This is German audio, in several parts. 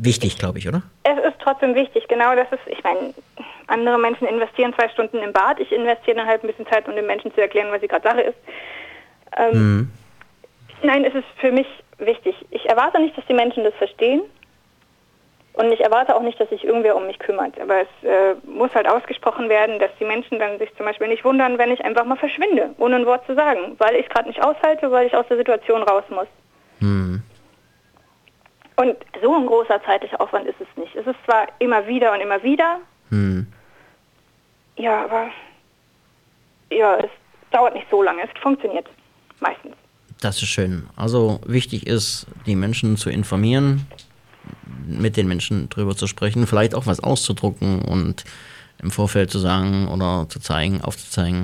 wichtig, glaube ich, oder? Es ist trotzdem wichtig, genau. Das ist, ich meine, andere Menschen investieren 2 Stunden im Bad. Ich investiere dann halt ein bisschen Zeit, um den Menschen zu erklären, was sie gerade Sache ist. Nein, es ist für mich wichtig. Ich erwarte nicht, dass die Menschen das verstehen. Und ich erwarte auch nicht, dass sich irgendwer um mich kümmert. Aber es muss halt ausgesprochen werden, dass die Menschen dann sich zum Beispiel nicht wundern, wenn ich einfach mal verschwinde, ohne ein Wort zu sagen. Weil ich es gerade nicht aushalte, weil ich aus der Situation raus muss. Und so ein großer zeitlicher Aufwand ist es nicht. Es ist zwar immer wieder und immer wieder. Ja, aber ja, es dauert nicht so lange. Es funktioniert meistens. Das ist schön. Also wichtig ist, die Menschen zu informieren, mit den Menschen drüber zu sprechen, vielleicht auch was auszudrucken und im Vorfeld zu sagen oder zu zeigen, aufzuzeigen,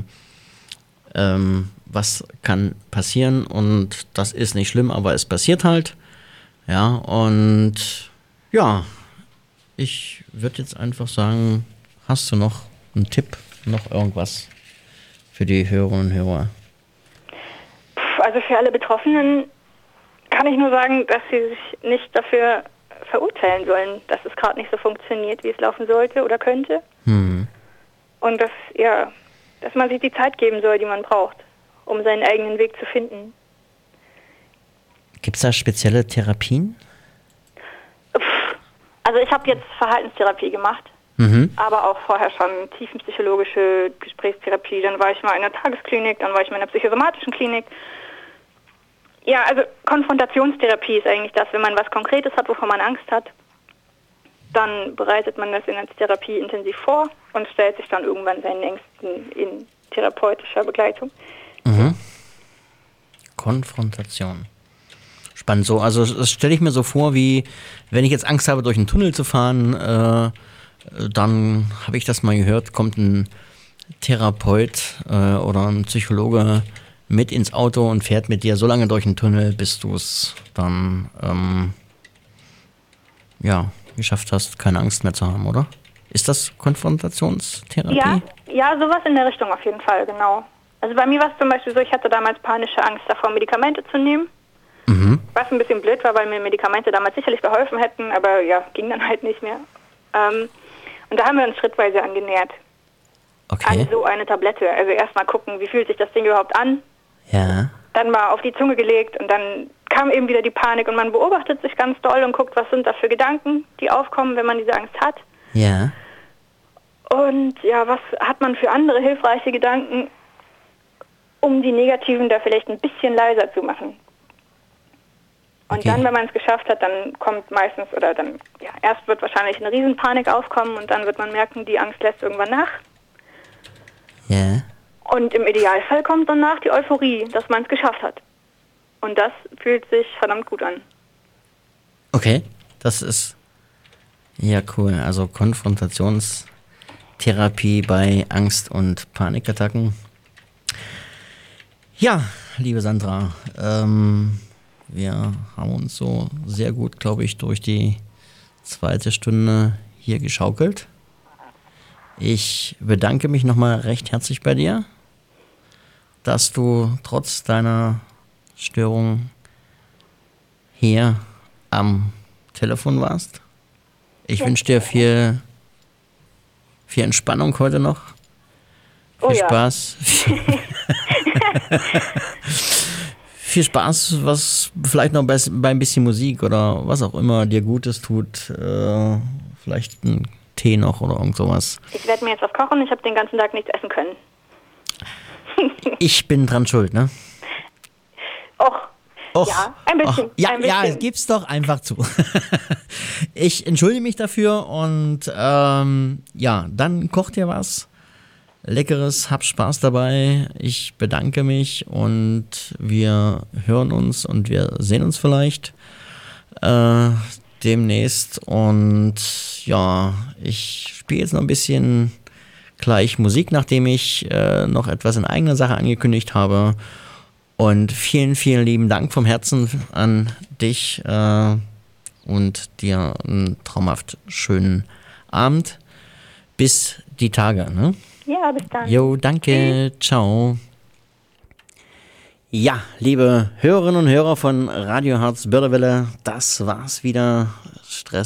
was kann passieren, und das ist nicht schlimm, aber es passiert halt. Ja, und ja, ich würde jetzt einfach sagen, hast du noch einen Tipp, noch irgendwas für die Hörerinnen und Hörer? Also für alle Betroffenen kann ich nur sagen, dass sie sich nicht dafür verurteilen sollen, dass es gerade nicht so funktioniert, wie es laufen sollte oder könnte. Und dass man sich die Zeit geben soll, die man braucht, um seinen eigenen Weg zu finden. Gibt es da spezielle Therapien? Also ich habe jetzt Verhaltenstherapie gemacht, aber auch vorher schon tiefenpsychologische Gesprächstherapie. Dann war ich mal in der Tagesklinik, dann war ich mal in der psychosomatischen Klinik. Ja, also Konfrontationstherapie ist eigentlich das, wenn man was Konkretes hat, wovon man Angst hat, dann bereitet man das in der Therapie intensiv vor und stellt sich dann irgendwann seinen Ängsten in therapeutischer Begleitung. Konfrontation. Spannend so. Also das stelle ich mir so vor, wie wenn ich jetzt Angst habe, durch einen Tunnel zu fahren, dann habe ich das mal gehört, kommt ein Therapeut oder ein Psychologe mit ins Auto und fährt mit dir so lange durch den Tunnel, bis du es dann geschafft hast, keine Angst mehr zu haben, oder? Ist das Konfrontationstherapie? Ja, sowas in der Richtung auf jeden Fall, genau. Also bei mir war es zum Beispiel so, ich hatte damals panische Angst davor, Medikamente zu nehmen. Was ein bisschen blöd war, weil mir Medikamente damals sicherlich geholfen hätten, aber ja, ging dann halt nicht mehr. Und da haben wir uns schrittweise angenähert. Okay. An so eine Tablette. Also erstmal gucken, wie fühlt sich das Ding überhaupt an. Ja. Dann mal auf die Zunge gelegt und dann kam eben wieder die Panik und man beobachtet sich ganz doll und guckt, was sind da für Gedanken, die aufkommen, wenn man diese Angst hat. Ja. Und ja, was hat man für andere hilfreiche Gedanken, um die negativen da vielleicht ein bisschen leiser zu machen. Und dann, wenn man es geschafft hat, dann kommt meistens, oder dann, ja, erst wird wahrscheinlich eine Riesenpanik aufkommen und dann wird man merken, die Angst lässt irgendwann nach. Ja. Und im Idealfall kommt danach die Euphorie, dass man es geschafft hat. Und das fühlt sich verdammt gut an. Okay, das ist ja cool. Also Konfrontationstherapie bei Angst- und Panikattacken. Ja, liebe Sandra, wir haben uns so sehr gut, glaube ich, durch die 2. Stunde hier geschaukelt. Ich bedanke mich nochmal recht herzlich bei dir, dass du trotz deiner Störung hier am Telefon warst. Ich wünsche dir viel Entspannung heute noch. Viel Spaß. Viel Spaß, was vielleicht noch bei ein bisschen Musik oder was auch immer dir Gutes tut. Vielleicht ein Tee noch oder irgend sowas. Ich werde mir jetzt was kochen, ich habe den ganzen Tag nichts essen können. Ich bin dran schuld, ne? Och, ja, ein bisschen. Ja, gib's doch einfach zu. Ich entschuldige mich dafür und dann kocht dir was Leckeres, hab Spaß dabei. Ich bedanke mich und wir hören uns und wir sehen uns vielleicht demnächst. Und ja, ich spiele jetzt noch ein bisschen gleich Musik, nachdem ich noch etwas in eigener Sache angekündigt habe. Und vielen, vielen lieben Dank vom Herzen an dich und dir einen traumhaft schönen Abend. Bis die Tage, ne? Ja, bis dann. Jo, danke. Ciao. Ja, liebe Hörerinnen und Hörer von Radio Harz Börderwelle, das war's wieder. Stress